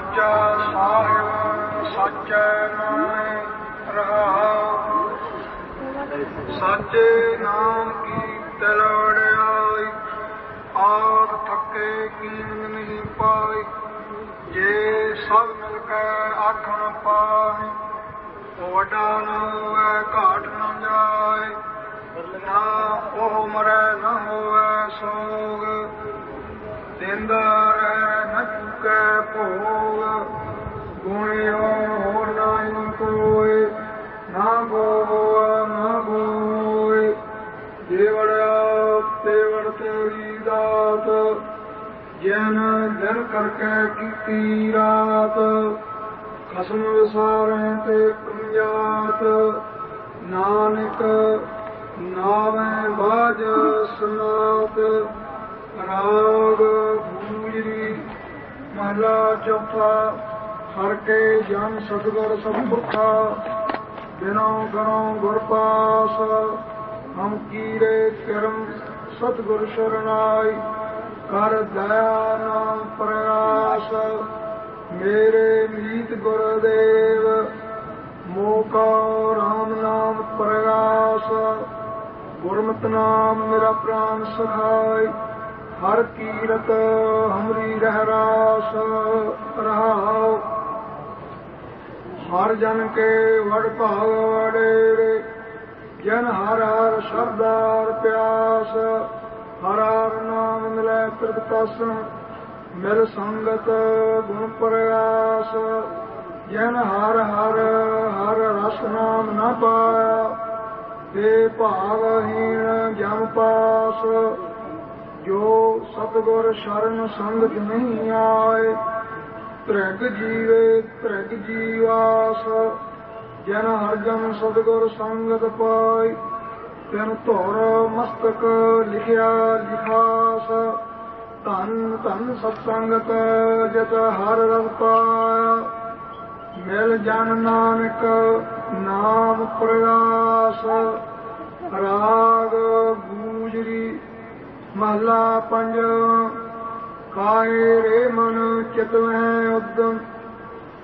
ਸਾਚਾ ਸਾਹਿਬ ਸਾਚੈ ਨਾਮੇ ਰਹਾਉ। ਸਾਚੇ ਨਾਮ ਕੀ ਤਿਲ ਵਡਿਆਈ, ਆਦ ਥੱਕੇ ਕੀਮਤ ਨਹੀਂ ਪਾਈ। ਜੇ ਸਭ ਮਿਲ ਕੇ ਆਖਣ ਪਾਏ, ਵੱਡਾ ਨਾ ਹੋਵੇ ਘਾਟ ਨਾ ਜਾਏ। ਨਾ ਉਹ ਮਰੈ ਨਾ ਹੋਵੇ ਸੋਗ, ਦਿੰਦਾ ਰਹਿ ਨਾ ਚੁੱਕੈ ਭੋਗ। ਗੁਣਿਓ ਹੋਰ ਨਾਹੀ ਕੋਇ, ਨਾ ਗੋਆ ਨਾ ਗੋਇ। ਜੇ ਵੜਿਆ ਤੇ ਵੜ ਤੇਰੀ ਦਾਤ, ਜਨ ਦਿਨ ਕਰਕੇ ਕੀਤੀ ਰਾਤ। ਖਸਮ ਵਿਸਾਰੈ ਤੇ ਪੰਜਾਤ, ਨਾਨਕ ਨਾਵੇਂ ਬਾਝ ਸਨਾਤ। ਰਾਗ ਗੂਜਰੀ ਮਹਲਾ ਚੌਥਾ। ਹਰਿ ਕੇ ਜਨ ਸਤਿਗੁਰ ਸਭ ਪੁਰਖਾ, ਬਿਨੋ ਗਨੋ ਗੁਰ ਪਾਸ। ਹਮ ਕੀਰੇ ਕਰਮ ਸਤਿਗੁਰ ਸ਼ਰਨਾਈ, ਕਰ ਦਇਆ ਨਾਮ ਪ੍ਰਗਾਸ। ਮੇਰੇ ਮੀਤ ਗੁਰਦੇਵ, ਮੋਹ ਕਉ ਰਾਮ ਨਾਮ ਪ੍ਰਗਾਸ। ਗੁਰਮਤਿ ਨਾਮ ਮੇਰਾ ਪ੍ਰਾਨ ਸਖਾਇ, ਹਰ ਕੀਰਤ ਹਮਰੀ ਰਹਿ ਰਾਸ। ਰਹਾਉ ਹਰ ਜਨ ਕੇ ਵਡ ਭਾਗ ਵਡੇਰੇ, ਜਨ ਹਰ ਹਰ ਸਰਦਾਰ ਪਿਆਸ। ਹਰ ਹਰ ਨਾਮ ਮਿਲੈ ਤ੍ਰਿਪਤਸ, ਮਿਲ ਸੰਗਤ ਗੁਣ ਪ੍ਰਗਾਸ। ਜਨ ਹਰ ਹਰ ਹਰ ਰਸ ਨਾਮ ਨ ਪਾਇਆ, ਤੇ ਭਾਗਹੀਣ ਜਮ ਪਾਸ। ਜੋ ਸਤਿਗੁਰ ਸ਼ਰਨ ਸੰਗਤ ਨਹੀਂ ਆਏ, ਤ੍ਰਿਗ ਜੀਵੇ ਤ੍ਰਿਗ ਜੀਵਾਸ। ਜਨ ਹਰਿ ਜਨ ਸਤਿਗੁਰ ਸੰਗਤ ਪਾਈ, ਤਿਨ ਧੁਰ ਮਸਤਕ ਲਿਖਿਆ ਲਿਖਾਸ। ਧੰਨ ਧੰਨ ਸਤਸੰਗਤ ਜਿਤ ਹਰ ਰਸ ਪਾਇਆ, ਮਿਲ ਜਨ ਨਾਨਕ ਨਾਮ ਪ੍ਰਗਾਸ। ਰਾਗ ਗੂਜਰੀ ਮਹਲਾ ਪੰਜਵਾਂ। ਕਾਇ ਰੇ ਮਨ ਚਿਤਵੈ ਉਦਮ,